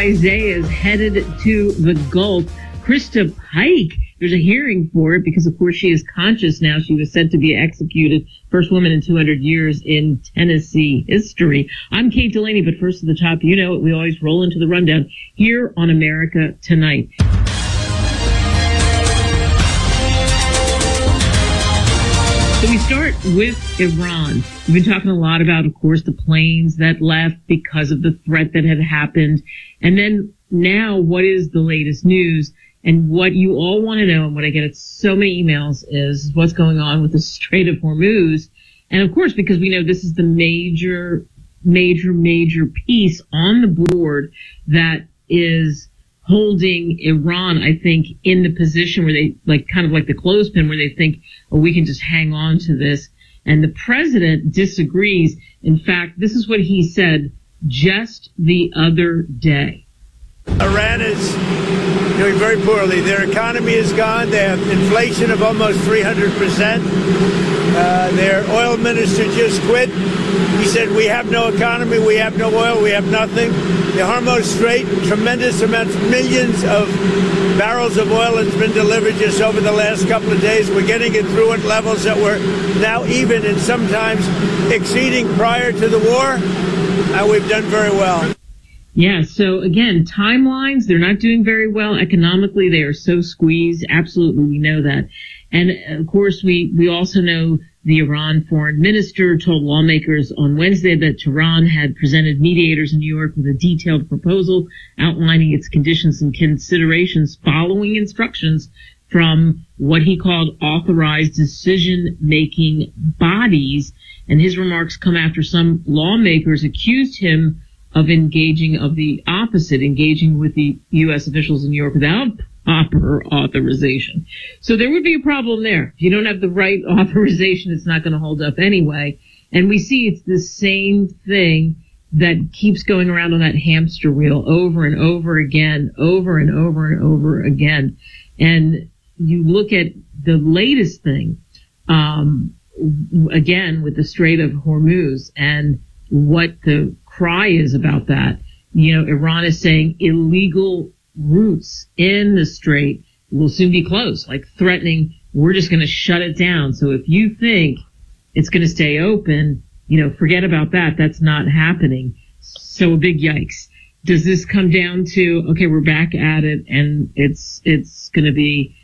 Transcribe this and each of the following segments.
Isaiah is headed to the Gulf. Krista Pike, there's a hearing for it because, of course, she is conscious now. She was said to be executed, first woman in 200 years in Tennessee history. I'm Kate Delaney, but first to the top, you know it, we always roll into the rundown here on America Tonight. So we start with Iran. We've been talking a lot about, of course, the planes that left because of the threat that had happened. And then now, what is the latest news? And what you all want to know, and what I get so many emails, is what's going on with the Strait of Hormuz. And of course, because we know this is the major piece on the board that is holding Iran, I think, in the position where they, kind of like the clothespin, where they think, oh, we can just hang on to this. And the president disagrees. In fact, this is what he said just the other day. Iran is doing very poorly. Their economy is gone. They have inflation of almost 300%. Their oil minister just quit. He said, we have no economy, we have no oil, we have nothing. The Hormuz Strait, tremendous amounts, millions of barrels of oil has been delivered just over the last couple of days. We're getting it through at levels that were now even and sometimes exceeding prior to the war. And we've done very well. Yeah, so again, timelines, they're not doing very well. Economically, they are so squeezed. Absolutely, we know that. And of course, we also know the Iran foreign minister told lawmakers on Wednesday that Tehran had presented mediators in New York with a detailed proposal outlining its conditions and considerations following instructions from what he called authorized decision-making bodies. And his remarks come after some lawmakers accused him of engaging with the U.S. officials in New York without proper authorization. So there would be a problem there. If you don't have the right authorization, it's not going to hold up anyway. And we see it's the same thing that keeps going around on that hamster wheel over and over again, over and over and over again. And you look at the latest thing, again, with the Strait of Hormuz and what the cry is about that. You know, Iran is saying illegal routes in the strait will soon be closed, like threatening, we're just going to shut it down. So if you think it's going to stay open, forget about that. That's not happening. So a big yikes. Does this come down to, okay, we're back at it and it's going to be,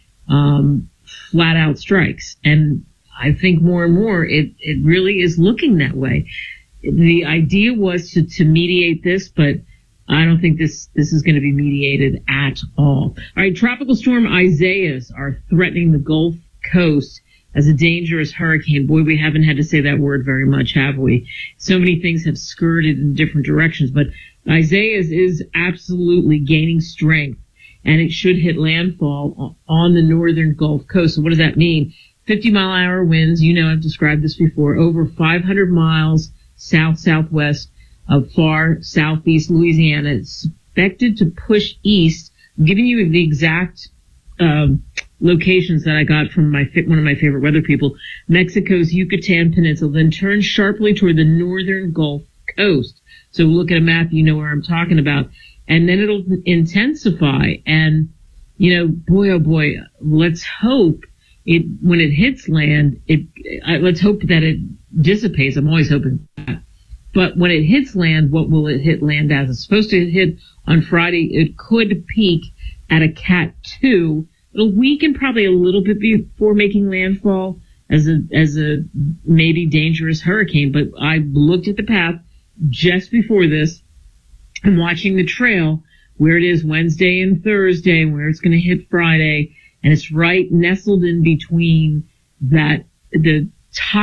flat out strikes. And I think more and more it really is looking that way. The idea was to mediate this, but I don't think this is going to be mediated at all. All right, Tropical Storm Isaias are threatening the Gulf Coast as a dangerous hurricane. Boy, we haven't had to say that word very much, have we? So many things have skirted in different directions, but Isaias is absolutely gaining strength, and it should hit landfall on the northern Gulf Coast. So what does that mean? 50-mile-an-hour winds, I've described this before, over 500 miles south-southwest of far southeast Louisiana. It's expected to push east. I'm giving you the exact locations that I got from one of my favorite weather people, Mexico's Yucatan Peninsula, then turn sharply toward the northern Gulf Coast. So look at a map, you know where I'm talking about. And then it'll intensify. And, boy, oh boy, let's hope when it hits land, let's hope that it dissipates. I'm always hoping that. But when it hits land, what will it hit land as? It's supposed to hit on Friday. It could peak at a Cat 2. It'll weaken probably a little bit before making landfall as a maybe dangerous hurricane. But I looked at the path just before this. I'm watching the trail where it is Wednesday and Thursday, where it's going to hit Friday. And it's right nestled in between the top